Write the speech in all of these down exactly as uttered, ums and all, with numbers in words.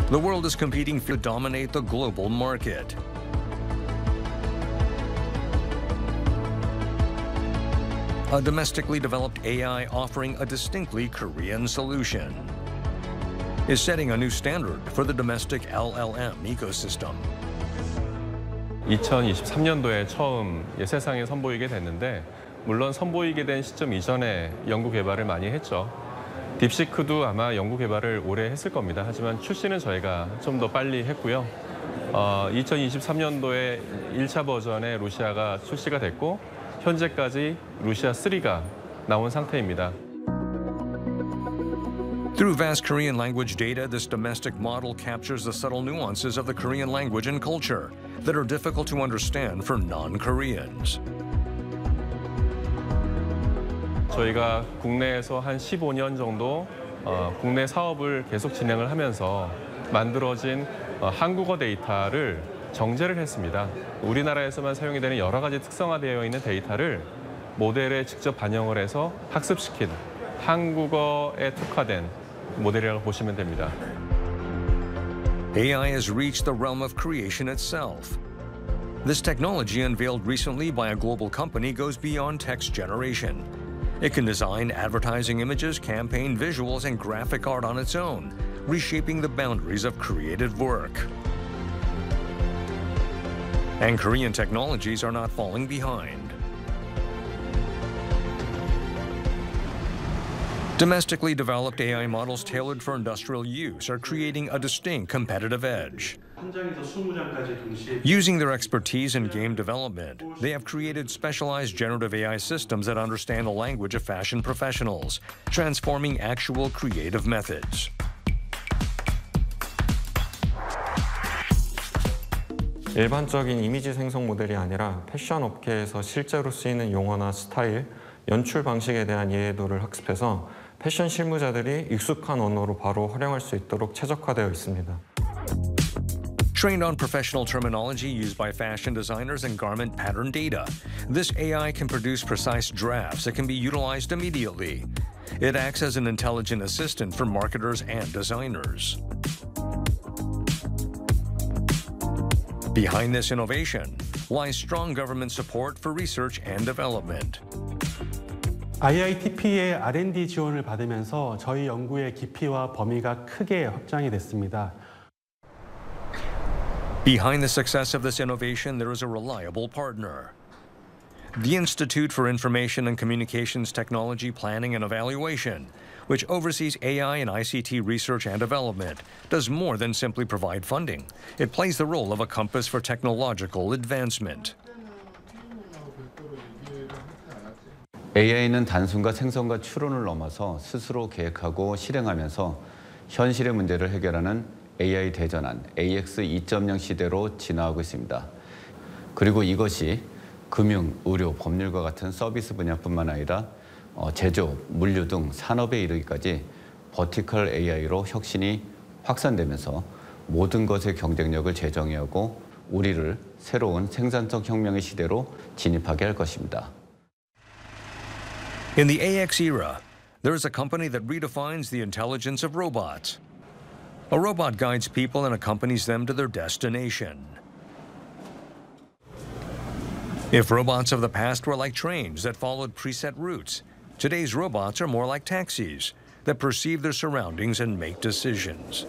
The world is competing to dominate the global market. A domestically developed A I offering a distinctly Korean solution is setting a new standard for the domestic L L M ecosystem. 이천이십삼 년도에 처음 세상에 선보이게 됐는데 물론 선보이게 된 시점 이전에 연구 개발을 많이 했죠. 딥시크도 아마 연구 개발을 오래 했을 겁니다. 하지만 출시는 저희가 좀 더 빨리 했고요. 어, 이천이십삼 년도에 일 차 버전의 루시아가 출시가 됐고 현재까지 루시아 삼가 나온 상태입니다. Through vast Korean language data, this domestic model captures the subtle nuances of the Korean language and culture that are difficult to understand for non-Koreans. 저희가 국내에서 한 십오 년 정도 어, 국내 사업을 계속 진행을 하면서 만들어진 어, 한국어 데이터를 정제를 했습니다. 우리나라에서만 사용이 되는 여러 가지 특성화되어 있는 데이터를 모델에 직접 반영을 해서 학습시킨 한국어에 특화된 모델이라고 보시면 됩니다. A I has reached the realm of creation itself. This technology, unveiled recently by a global company, goes beyond text generation. It can design advertising images, campaign visuals, and graphic art on its own, reshaping the boundaries of creative work. And Korean technologies are not falling behind. Domestically developed A I models tailored for industrial use are creating a distinct competitive edge. Using their expertise in game development, they have created specialized generative A I systems that understand the language of fashion professionals, transforming actual creative methods. 일반적인 이미지 생성 모델이 아니라 패션 업계에서 실제로 쓰이는 용어나 스타일, 연출 방식에 대한 이해도를 학습해서 패션 실무자들이 익숙한 언어로 바로 활용할 수 있도록 최적화되어 있습니다. Trained on professional terminology used by fashion designers and garment pattern data, this A I can produce precise drafts that can be utilized immediately. It acts as an intelligent assistant for marketers and designers. Behind this innovation lies strong government support for research and development. 아이아이티피의 알 앤 디 지원을 받으면서 저희 연구의 깊이와 범위가 크게 확장이 됐습니다. Behind the success of this innovation, there is a reliable partner. The Institute for Information and Communications Technology Planning and Evaluation, which oversees A I and I C T research and development, does more than simply provide funding. It plays the role of a compass for technological advancement. 에이아이는 단순과 생성과 추론을 넘어서 스스로 계획하고 실행하면서 현실의 문제를 해결하는 에이아이 대전환 에이엑스 이 점 영 시대로 진화하고 있습니다. 그리고 이것이 금융, 의료, 법률과 같은 서비스 분야뿐만 아니라 제조업, 물류 등 산업에 이르기까지 버티컬 에이아이로 혁신이 확산되면서 모든 것의 경쟁력을 재정의하고 우리를 새로운 생산적 혁명의 시대로 진입하게 할 것입니다. In the A X era, there is a company that redefines the intelligence of robots. A robot guides people and accompanies them to their destination. If robots of the past were like trains that followed preset routes, today's robots are more like taxis that perceive their surroundings and make decisions.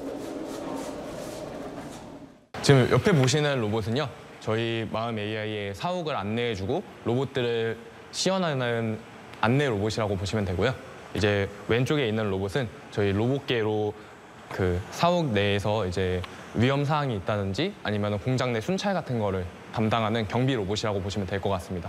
지금 옆에 보시는 로봇은요, 저희 마음 에이아이의 사옥을 안내해주고 로봇들을 시연하는 안내 로봇이라고 보시면 되고요. 이제 왼쪽에 있는 로봇은 저희 로봇계로 그 사옥 내에서 이제 위험 사항이 있다든지 아니면 공장 내 순찰 같은 거를 담당하는 경비 로봇이라고 보시면 될 것 같습니다.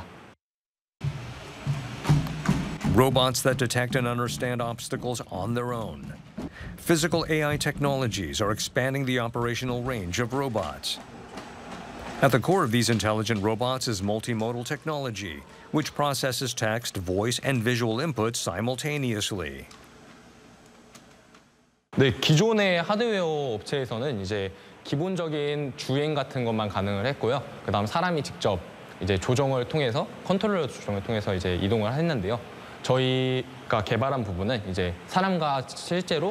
Robots that detect and understand obstacles on their own. Physical A I technologies are expanding the operational range of robots. At the core of these intelligent robots is multimodal technology, which processes text, voice, and visual inputs simultaneously. 네, 기존의 하드웨어 업체에서는 이제 기본적인 주행 같은 것만 가능을 했고요. 그다음 사람이 직접 이제 조정을 통해서 컨트롤러 조정을 통해서 이제 이동을 했는데요. 저희가 개발한 부분은 이제 사람과 실제로